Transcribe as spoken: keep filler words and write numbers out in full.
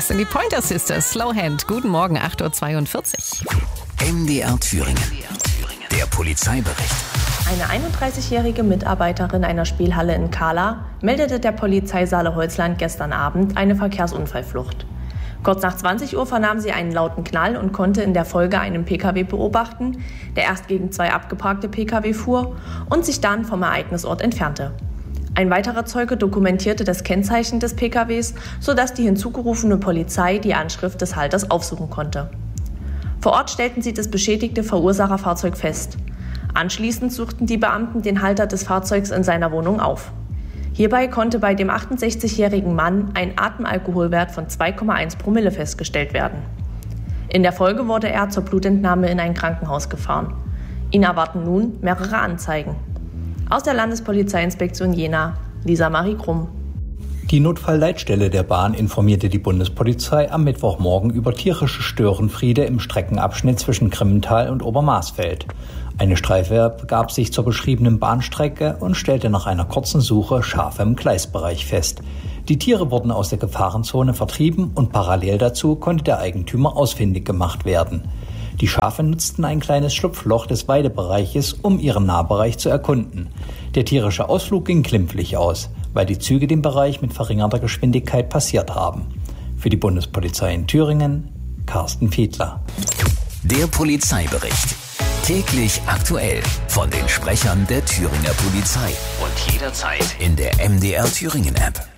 Das sind die Pointer Sisters. Slow Hand. Guten Morgen, acht Uhr zweiundvierzig. M D R Thüringen. Der Polizeibericht. Eine einunddreißigjährige Mitarbeiterin einer Spielhalle in Kahla meldete der Polizei Saale-Holzland gestern Abend eine Verkehrsunfallflucht. Kurz nach zwanzig Uhr vernahm sie einen lauten Knall und konnte in der Folge einen Pkw beobachten, der erst gegen zwei abgeparkte Pkw fuhr und sich dann vom Ereignisort entfernte. Ein weiterer Zeuge dokumentierte das Kennzeichen des Pkws, sodass die hinzugerufene Polizei die Anschrift des Halters aufsuchen konnte. Vor Ort stellten sie das beschädigte Verursacherfahrzeug fest. Anschließend suchten die Beamten den Halter des Fahrzeugs in seiner Wohnung auf. Hierbei konnte bei dem achtundsechzigjährigen Mann ein Atemalkoholwert von zwei Komma eins Promille festgestellt werden. In der Folge wurde er zur Blutentnahme in ein Krankenhaus gefahren. Ihn erwarten nun mehrere Anzeigen. Aus der Landespolizeiinspektion Jena, Lisa Marie Krumm. Die Notfallleitstelle der Bahn informierte die Bundespolizei am Mittwochmorgen über tierische Störenfriede im Streckenabschnitt zwischen Krimmental und Obermarsfeld. Eine Streife begab sich zur beschriebenen Bahnstrecke und stellte nach einer kurzen Suche Schafe im Gleisbereich fest. Die Tiere wurden aus der Gefahrenzone vertrieben und parallel dazu konnte der Eigentümer ausfindig gemacht werden. Die Schafe nutzten ein kleines Schlupfloch des Weidebereiches, um ihren Nahbereich zu erkunden. Der tierische Ausflug ging glimpflich aus, weil die Züge den Bereich mit verringerter Geschwindigkeit passiert haben. Für die Bundespolizei in Thüringen, Carsten Fiedler. Der Polizeibericht. Täglich aktuell von den Sprechern der Thüringer Polizei und jederzeit in der M D R Thüringen App.